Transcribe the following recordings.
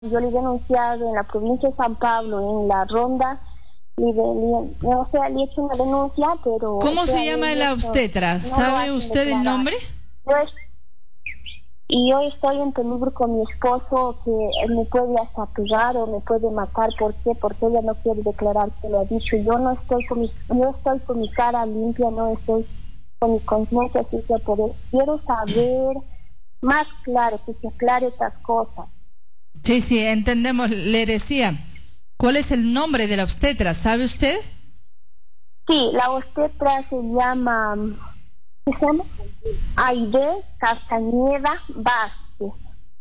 Yo le he denunciado en la provincia de San Pablo, en la ronda, le he hecho una denuncia, pero... ¿Cómo se llama la obstetra? ¿Sabe usted el nombre? Y yo estoy en peligro con mi esposo, que él me puede hasta pegar o me puede matar. ¿Por qué? Porque ella no quiere declarar que lo ha dicho. Yo no estoy con mi cara limpia, no estoy con mi conciencia, así que por eso quiero saber más claro, que se aclare estas cosas. Sí, entendemos. Le decía, ¿cuál es el nombre de la obstetra? ¿Sabe usted? Sí, la obstetra se llama... ¿Qué se llama? Aide Castañeda Vázquez.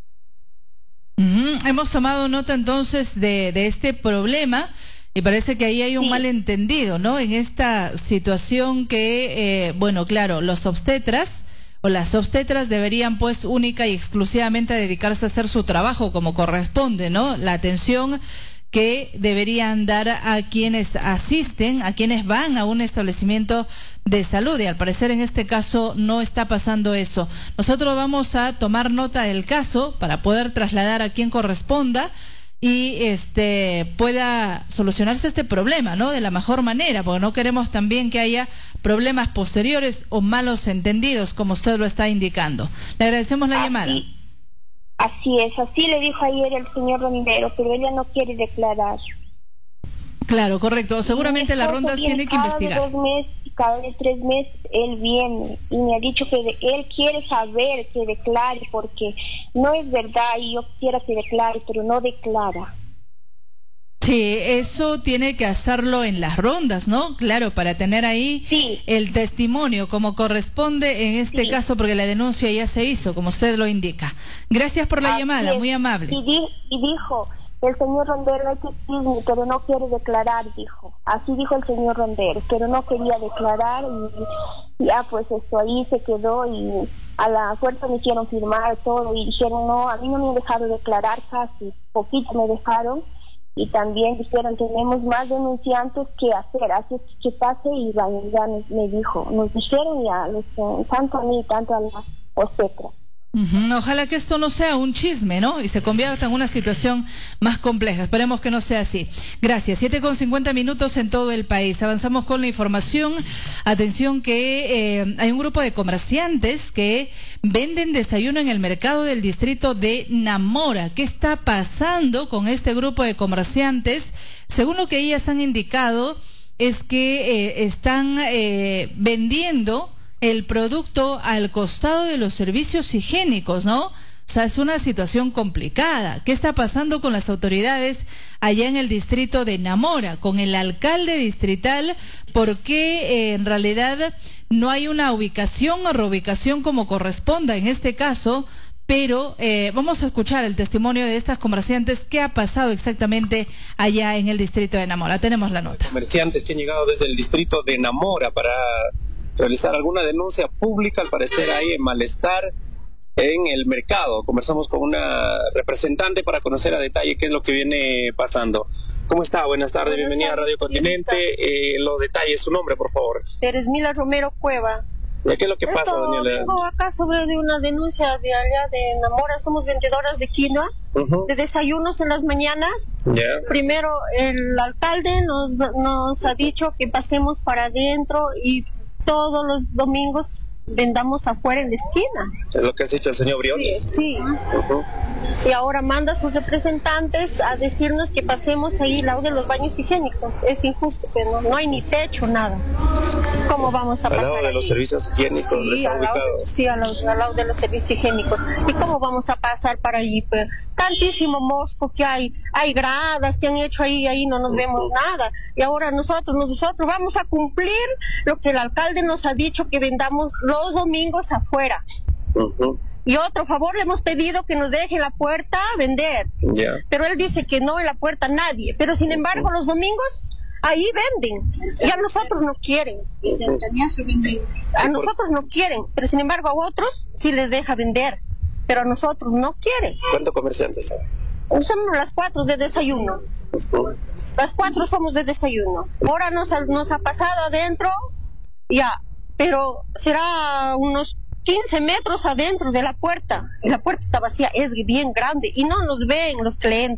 Hemos tomado nota entonces de este problema y parece que ahí hay un malentendido, ¿no? En esta situación que, bueno, claro, los obstetras o las obstetras deberían pues única y exclusivamente dedicarse a hacer su trabajo como corresponde, ¿no? La atención que deberían dar a quienes asisten, a quienes van a un establecimiento de salud, y al parecer en este caso no está pasando eso. Nosotros vamos a tomar nota del caso para poder trasladar a quien corresponda y pueda solucionarse este problema, ¿no? De la mejor manera, porque no queremos también que haya problemas posteriores o malos entendidos, como usted lo está indicando. Le agradecemos la llamada. Así es, así le dijo ayer el señor Romero, pero ella no quiere declarar. Claro, correcto. Seguramente las rondas tiene que investigar. Cada 3 meses él viene y me ha dicho que él quiere saber que declare, porque no es verdad y yo quisiera que declare, pero no declara. Sí, eso tiene que hacerlo en las rondas, ¿no? Claro, para tener ahí el testimonio como corresponde en este caso, porque la denuncia ya se hizo, como usted lo indica. Gracias por la llamada, muy amable. Y dijo, el señor Rondero es testigo, pero no quiere declarar, dijo. Así dijo el señor Rondero, pero no quería declarar y ya pues eso ahí se quedó y a la fuerza me hicieron firmar todo y dijeron, no, a mí no me han dejado declarar casi, poquito me dejaron. Y también dijeron, tenemos más denunciantes que hacer, así que pase y ya me dijo, nos dijeron ya, tanto a mí, tanto a la obstetra. Ojalá que esto no sea un chisme, ¿no? Y se convierta en una situación más compleja. Esperemos que no sea así. Gracias. 7:50 en todo el país. Avanzamos con la información. Atención que hay un grupo de comerciantes que venden desayuno en el mercado del distrito de Namora. ¿Qué está pasando con este grupo de comerciantes? Según lo que ellas han indicado, es que están vendiendo el producto al costado de los servicios higiénicos, ¿no? O sea, es una situación complicada. ¿Qué está pasando con las autoridades allá en el distrito de Namora, con el alcalde distrital? ¿Por qué en realidad no hay una ubicación o reubicación como corresponda en este caso? Pero vamos a escuchar el testimonio de estas comerciantes. ¿Qué ha pasado exactamente allá en el distrito de Namora? Tenemos la nota. Comerciantes que han llegado desde el distrito de Namora para realizar alguna denuncia pública. Al parecer hay malestar en el mercado. Conversamos con una representante para conocer a detalle qué es lo que viene pasando. ¿Cómo está? Buenas tardes, bienvenida a Radio Continente. Los detalles, su nombre, por favor. Teresmila Romero Cueva. ¿Qué es lo que pasa, doña? Vengo acá sobre de una denuncia de allá de Namora. Somos vendedoras de quinoa, de desayunos en las mañanas. Primero, el alcalde nos ha dicho que pasemos para adentro y todos los domingos vendamos afuera en la esquina. Es lo que ha dicho el señor Briones. Sí. Y ahora manda a sus representantes a decirnos que pasemos ahí al lado de los baños higiénicos. Es injusto, pero no hay ni techo, nada. ¿Cómo vamos a pasar al lado de los servicios higiénicos? Sí, al lado de los servicios higiénicos. ¿Y cómo vamos a pasar para allí? Pues, tantísimo mosco que hay gradas que han hecho ahí no nos vemos nada. Y ahora nosotros vamos a cumplir lo que el alcalde nos ha dicho, que vendamos los domingos afuera. Y otro favor, le hemos pedido que nos deje la puerta vender. Pero él dice que no en la puerta nadie. Pero sin embargo, los domingos ahí venden. Y a nosotros no quieren. A nosotros no quieren. Pero sin embargo, a otros sí les deja vender. Pero a nosotros no quieren. ¿Cuántos comerciantes hay? Somos las 4 de desayuno. Las 4 somos de desayuno. Ahora nos ha pasado adentro, ya. Pero será unos 15 metros adentro de la puerta y la puerta está vacía, es bien grande y no nos ven los clientes.